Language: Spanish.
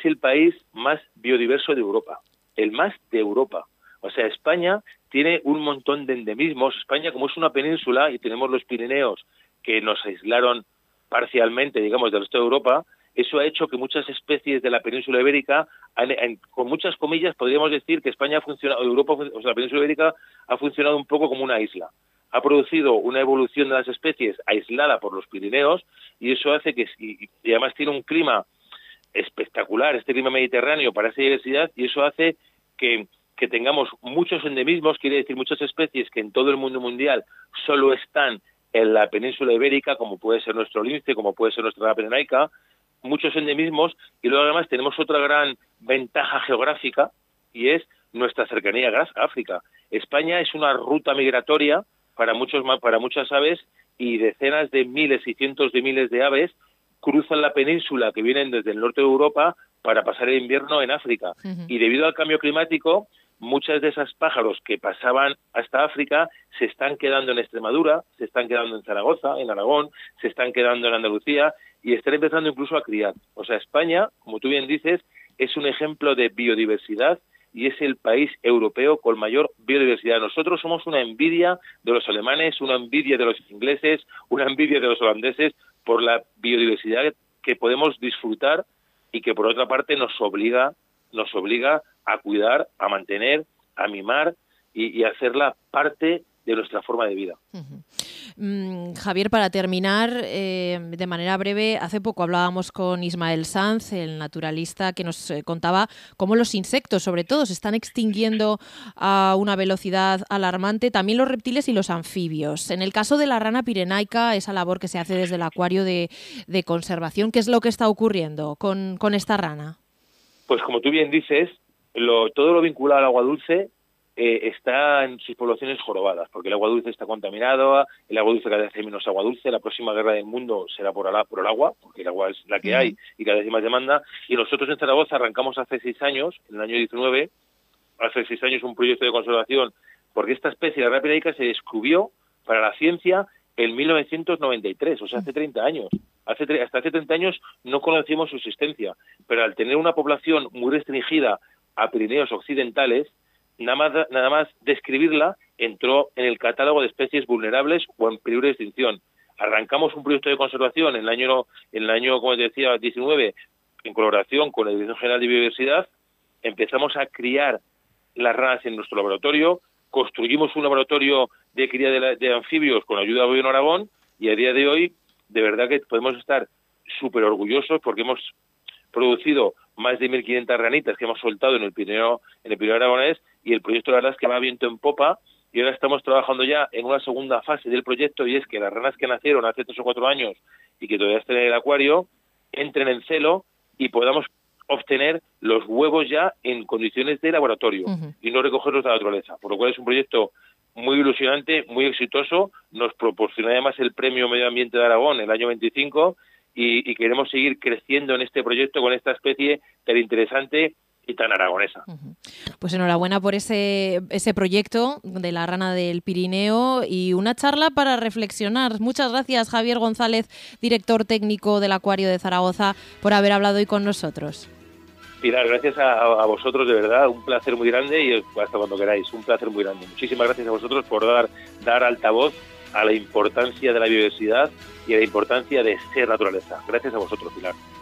es el país más biodiverso de Europa, el más de Europa. O sea, España tiene un montón de endemismos. España, como es una península y tenemos los Pirineos que nos aislaron parcialmente, digamos, del resto de Europa, eso ha hecho que muchas especies de la península ibérica, con muchas comillas, podríamos decir que España ha funcionado, Europa, o sea, la península ibérica ha funcionado un poco como una isla. Ha producido una evolución de las especies aislada por los Pirineos y eso hace que, y además tiene un clima espectacular, este clima mediterráneo para esa diversidad, y eso hace que tengamos muchos endemismos, quiere decir muchas especies que en todo el mundo mundial solo están en la península ibérica, como puede ser nuestro lince, como puede ser nuestra rana pirenaica, muchos endemismos, y luego además tenemos otra gran ventaja geográfica, y es nuestra cercanía a África. España es una ruta migratoria para muchas aves, y decenas de miles y cientos de miles de aves cruzan la península, que vienen desde el norte de Europa, para pasar el invierno en África. Uh-huh. Y debido al cambio climático, muchas de esas pájaros que pasaban hasta África se están quedando en Extremadura, se están quedando en Zaragoza, en Aragón, se están quedando en Andalucía y están empezando incluso a criar. O sea, España, como tú bien dices, es un ejemplo de biodiversidad y es el país europeo con mayor biodiversidad. Nosotros somos una envidia de los alemanes, una envidia de los ingleses, una envidia de los holandeses por la biodiversidad que podemos disfrutar y que por otra parte nos obliga a cuidar, a mantener, a mimar y a hacerla parte de nuestra forma de vida. Javier, para terminar, de manera breve, hace poco hablábamos con Ismael Sanz, el naturalista, que nos contaba cómo los insectos, sobre todo, se están extinguiendo a una velocidad alarmante, también los reptiles y los anfibios. En el caso de la rana pirenaica, esa labor que se hace desde el acuario de conservación, ¿qué es lo que está ocurriendo con esta rana? Pues como tú bien dices, todo lo vinculado al agua dulce está en sus poblaciones jorobadas, porque el agua dulce está contaminado, el agua dulce cada vez hay menos agua dulce, la próxima guerra del mundo será por el agua, porque el agua es la que hay y cada vez hay más demanda, y nosotros en Zaragoza arrancamos hace 6 años, en el año 19, hace 6 años un proyecto de conservación, porque esta especie, la rana pirenaica, se descubrió para la ciencia en 1993, o sea, hace 30 años. Hasta hace 30 años no conocíamos su existencia, pero al tener una población muy restringida a Pirineos occidentales, nada más describirla entró en el catálogo de especies vulnerables o en peligro de extinción. Arrancamos un proyecto de conservación en el año, como te decía, 19, en colaboración con la Dirección General de Biodiversidad. Empezamos a criar las ranas en nuestro laboratorio, construimos un laboratorio de cría de anfibios con ayuda del Gobierno de Aragón, y a día de hoy, de verdad que podemos estar súper orgullosos porque hemos producido más de 1.500 ranitas que hemos soltado en el Pirineo aragonés, y el proyecto, la verdad, es que va viento en popa, y ahora estamos trabajando ya en una segunda fase del proyecto, y es que las ranas que nacieron hace 3 o 4 años y que todavía están en el acuario entren en celo y podamos obtener los huevos ya en condiciones de laboratorio y no recogerlos de la naturaleza, por lo cual es un proyecto muy ilusionante, muy exitoso. Nos proporciona además el Premio Medio Ambiente de Aragón en el año 25 y queremos seguir creciendo en este proyecto con esta especie tan interesante y tan aragonesa. Pues enhorabuena por ese proyecto de la rana del Pirineo y una charla para reflexionar. Muchas gracias, Javier González, director técnico del Acuario de Zaragoza, por haber hablado hoy con nosotros. Pilar, gracias a vosotros, de verdad, un placer muy grande, y hasta cuando queráis, un placer muy grande. Muchísimas gracias a vosotros por dar altavoz a la importancia de la biodiversidad y a la importancia de ser naturaleza. Gracias a vosotros, Pilar.